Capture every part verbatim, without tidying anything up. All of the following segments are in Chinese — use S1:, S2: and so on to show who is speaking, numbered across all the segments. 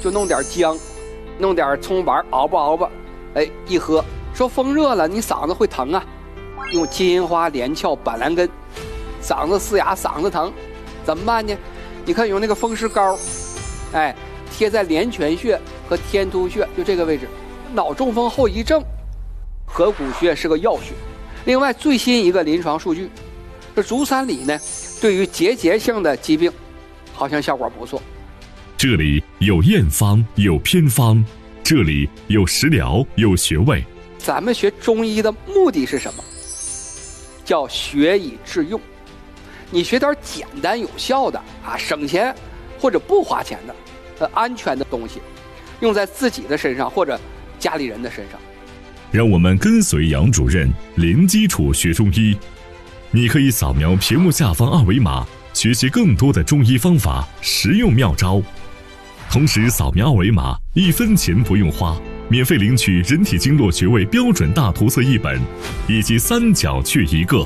S1: 就弄点姜，弄点葱白熬吧熬吧，哎，一喝，说风热了，你嗓子会疼啊。用金银花、连翘、板蓝根，嗓子嘶哑，嗓子疼，怎么办呢？你看用那个风湿膏，哎，贴在连泉穴和天突穴，就这个位置。脑中风后遗症，合谷穴是个要穴。另外，最新一个临床数据，这足三里呢，对于结节性的疾病，好像效果不错。
S2: 这里有验方，有偏方，这里有食疗，有穴位。
S1: 咱们学中医的目的是什么？叫学以致用。你学点简单有效的啊，省钱或者不花钱的、呃安全的东西，用在自己的身上或者家里人的身上。
S2: 让我们跟随杨主任零基础学中医。你可以扫描屏幕下方二维码，学习更多的中医方法、实用妙招。同时扫描二维码，一分钱不用花，免费领取人体经络穴位标准大图册一本，以及三角穴一个。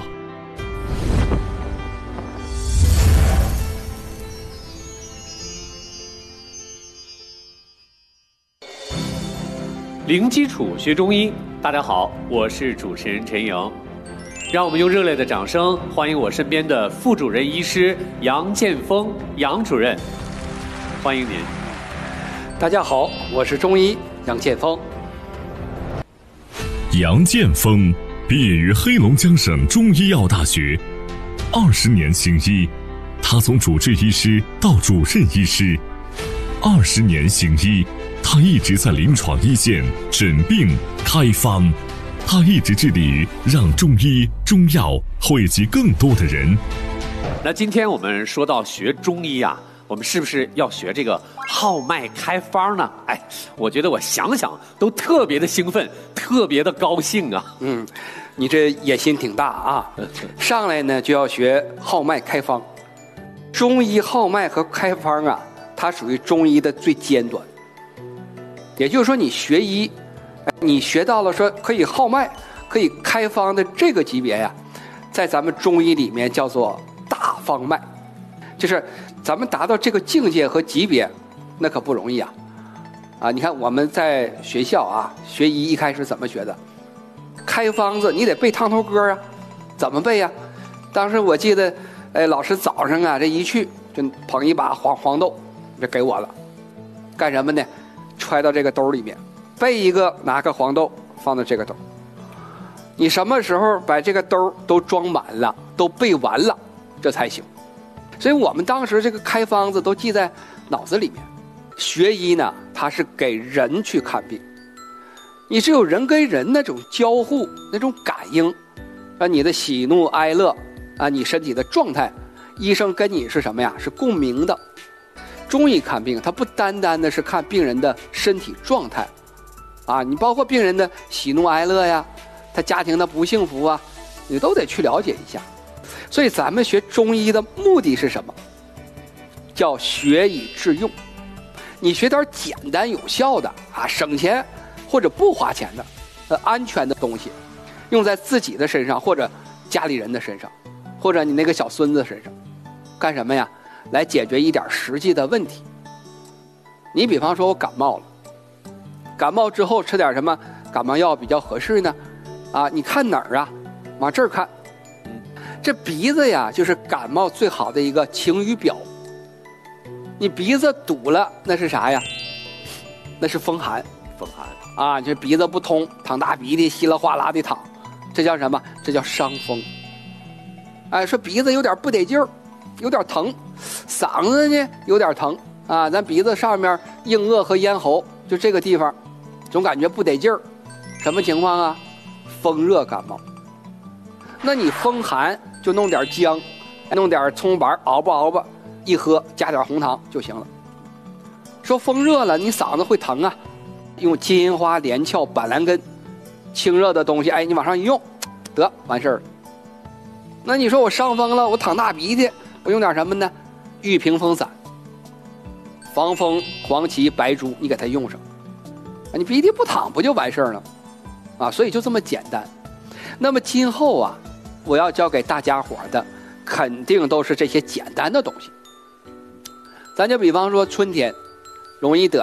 S3: 零基础学中医，大家好，我是主持人陈莹。让我们用热烈的掌声欢迎我身边的副主任医师杨建峰杨主任，欢迎您。
S1: 大家好，我是中医杨建峰。
S2: 杨建峰毕业于黑龙江省中医药大学，二十年行医，他从主治医师到主任医师，二十年行医，他一直在临床一线诊病开方，他一直致力于让中医中药惠及更多的人。
S3: 那今天我们说到学中医啊，我们是不是要学这个号脉开方呢？哎，我觉得我想想都特别的兴奋，特别的高兴啊。
S1: 嗯，你这野心挺大啊！上来呢就要学号脉开方。中医号脉和开方啊，它属于中医的最尖端。也就是说，你学医，你学到了说可以号脉、可以开方的这个级别呀，在咱们中医里面叫做大方脉，就是咱们达到这个境界和级别，那可不容易啊！啊，你看我们在学校啊学医一开始怎么学的？开方子你得背趟头歌啊，怎么背呀？当时我记得，哎，老师早上啊这一去就捧一把黄黄豆就给我了，干什么呢？揣到这个兜里面，背一个拿个黄豆放到这个兜。你什么时候把这个兜都装满了，都背完了，这才行。所以我们当时这个开方子都记在脑子里面。学医呢，它是给人去看病，你只有人跟人那种交互、那种感应，啊，你的喜怒哀乐啊，你身体的状态，医生跟你是什么呀？是共鸣的。中医看病，它不单单的是看病人的身体状态，啊，你包括病人的喜怒哀乐呀，他家庭的不幸福啊，你都得去了解一下。所以咱们学中医的目的是什么？叫学以致用。你学点简单有效的啊，省钱或者不花钱的、呃安全的东西，用在自己的身上或者家里人的身上，或者你那个小孙子身上，干什么呀？来解决一点实际的问题。你比方说我感冒了，感冒之后吃点什么感冒药比较合适呢？啊，你看哪儿啊？往这儿看。这鼻子呀，就是感冒最好的一个晴雨表。你鼻子堵了，那是啥呀？那是风寒。
S3: 风寒
S1: 啊，这鼻子不通，淌大鼻涕，稀里哗啦的淌，这叫什么？这叫伤风。哎，说鼻子有点不得劲儿，有点疼，嗓子呢有点疼啊，咱鼻子上面硬腭和咽喉就这个地方总感觉不得劲儿，什么情况啊？风热感冒。那你风寒就弄点姜，弄点葱白熬吧熬吧，一喝加点红糖就行了。说风热了，你嗓子会疼啊，用金银花、连翘、板蓝根，清热的东西，哎，你往上一用，得完事儿了。那你说我伤风了，我淌大鼻涕，我用点什么呢？玉屏风散、防风、黄芪、白术，你给它用上，你鼻涕不淌不就完事儿了？啊，所以就这么简单。那么今后啊，我要教给大家伙的，肯定都是这些简单的东西。咱就比方说春天容易得